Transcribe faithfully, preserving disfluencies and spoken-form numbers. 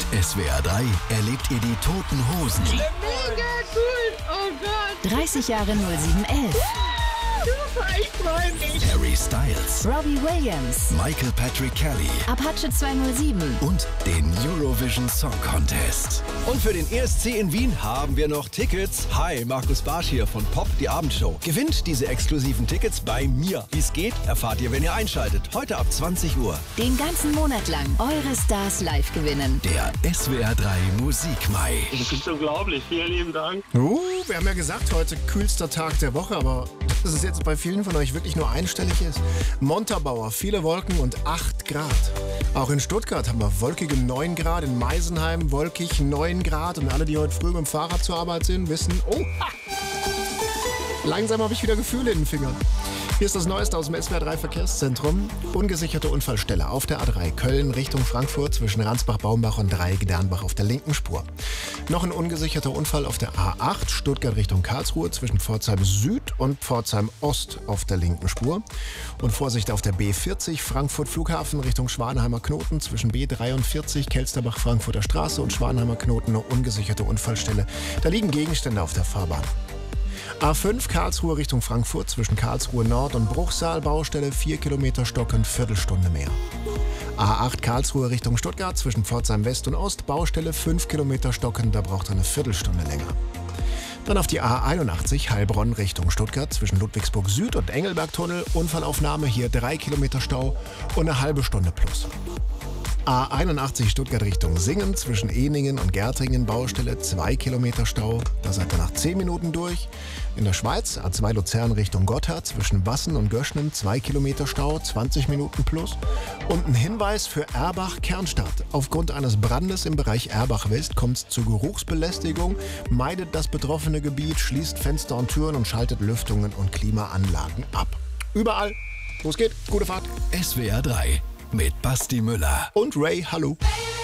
S W R drei erlebt ihr die Toten Hosen. Mega cool! Oh Gott! dreißig Jahre null sieben elf. Super, ich freue mich! Harry Styles, Robbie Williams, Michael Patrick Kelly Apache zweihundertsieben. und den Eurovision Song Contest. Und für den E S C in Wien haben wir noch Tickets. Hi, Markus Barsch hier von Pop, die Abendshow. Gewinnt diese exklusiven Tickets bei mir. Wie es geht, erfahrt ihr, wenn ihr einschaltet. Heute ab zwanzig Uhr. Den ganzen Monat lang eure Stars live gewinnen. Der S W R drei Musikmai. Das ist unglaublich. Vielen lieben Dank. Uh, wir haben ja gesagt, heute kühlster Tag der Woche, aber dass es jetzt bei vielen von euch wirklich nur einstellig ist. Montabaur, viele Wolken und acht Grad. Auch in Stuttgart haben wir wolkige neun Grad, in Meisenheim wolkig neun Grad und alle, die heute früh mit dem Fahrrad zur Arbeit sind, wissen, oh, ha, langsam habe ich wieder Gefühle in den Fingern. Hier ist das Neueste aus dem S W R drei Verkehrszentrum. Ungesicherte Unfallstelle auf der A drei Köln Richtung Frankfurt zwischen Ransbach-Baumbach und Dreieck-Dernbach auf der linken Spur. Noch ein ungesicherter Unfall auf der A acht Stuttgart Richtung Karlsruhe zwischen Pforzheim Süd und Pforzheim Ost auf der linken Spur. Und Vorsicht auf der B vierzig Frankfurt Flughafen Richtung Schwanheimer Knoten zwischen B dreiundvierzig Kelsterbach Frankfurter Straße und Schwanheimer Knoten eine ungesicherte Unfallstelle. Da liegen Gegenstände auf der Fahrbahn. A fünf Karlsruhe Richtung Frankfurt zwischen Karlsruhe Nord und Bruchsal Baustelle vier Kilometer stockend, Viertelstunde mehr. A acht Karlsruhe Richtung Stuttgart zwischen Pforzheim West und Ost Baustelle fünf Kilometer stockend, da braucht er eine Viertelstunde länger. Dann auf die A einundachtzig Heilbronn Richtung Stuttgart zwischen Ludwigsburg Süd und Engelbergtunnel, Unfallaufnahme, hier drei Kilometer Stau und eine halbe Stunde plus. A einundachtzig Stuttgart Richtung Singen zwischen Ehningen und Gärtringen Baustelle zwei Kilometer Stau, da seid ihr nach zehn Minuten durch. In der Schweiz A zwei Luzern Richtung Gotthard zwischen Wassen und Göschnen zwei Kilometer Stau, zwanzig Minuten plus. Und ein Hinweis für Erbach-Kernstadt. Aufgrund eines Brandes im Bereich Erbach-West kommt es zu Geruchsbelästigung. Meidet das betroffene Gebiet, schließt Fenster und Türen und schaltet Lüftungen und Klimaanlagen ab. Überall, wo es geht, gute Fahrt. S W R drei mit Basti Müller. Und Ray, hallo.